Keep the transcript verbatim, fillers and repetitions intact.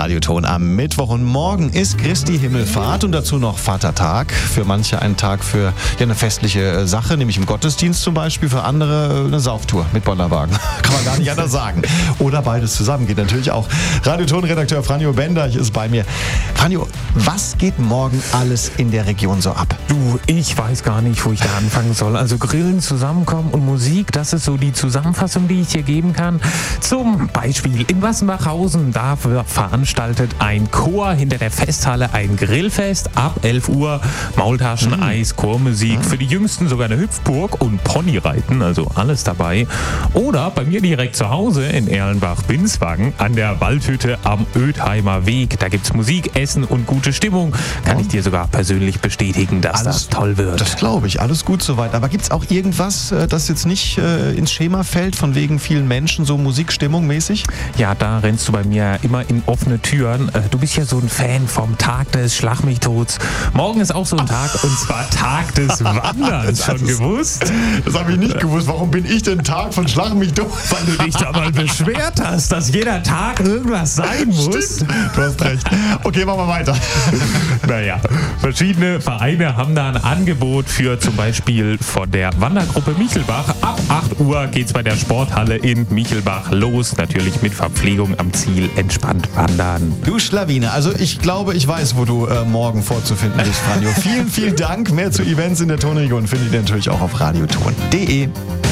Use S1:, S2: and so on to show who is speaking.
S1: Radioton am Mittwoch und morgen ist Christi Himmelfahrt und dazu noch Vatertag. Für manche ein Tag für ja, eine festliche Sache, nämlich im Gottesdienst zum Beispiel, für andere eine Sauftour mit Bollerwagen. Kann man gar nicht anders sagen. Oder beides zusammen geht natürlich auch. Radioton-Redakteur Franjo Bender ist bei mir. Franjo, was geht morgen alles in der Region so ab?
S2: Du, ich weiß gar nicht, wo ich da anfangen soll. Also Grillen, Zusammenkommen und Musik, das ist so die Zusammenfassung, die ich hier geben kann. Zum Beispiel in Wassenbachhausen, da veranstaltet ein Chor hinter der Festhalle ein Grillfest ab elf Uhr. Maultaschen, mm. Eis, Chormusik, mm. für die Jüngsten sogar eine Hüpfburg und Ponyreiten, also alles dabei. Oder bei mir direkt zu Hause in Erlenbach-Binswagen an der Waldhütte am Ödheimer Weg. Da gibt's Musik, Essen und gute Stimmung. Kann ich dir sogar persönlich bestätigen, dass alles, das toll wird.
S1: Das glaube ich, alles gut soweit. Aber gibt's auch irgendwas, das jetzt nicht äh, ins Schema fällt, von wegen vielen Menschen, so Musikstimmung mäßig?
S2: Ja, da rennst du bei mir immer in offene Türen. Du bist ja so ein Fan vom Tag des Schlag mich tots. Morgen ist auch so ein Tag, und zwar Tag des Wanderns. Schon gewusst?
S1: Das habe ich nicht gewusst. Warum bin ich denn Tag von Schlag mich tot?
S2: Weil du dich da mal beschwert hast, dass jeder Tag irgendwas sein muss.
S1: Stimmt. Du hast recht. Okay, machen wir weiter.
S2: Naja, verschiedene Vereine haben da ein Angebot für zum Beispiel von der Wandergruppe Michelbach. Ab acht Uhr geht's bei der Sporthalle in Michelbach los. Natürlich mit Verpflegung am Ziel, entspannt wandern.
S1: Du Schlawine, also ich glaube, ich weiß, wo du äh, morgen vorzufinden bist, Franjo. Vielen, vielen Dank. Mehr zu Events in der Tonregion findet ihr natürlich auch auf radioton punkt de.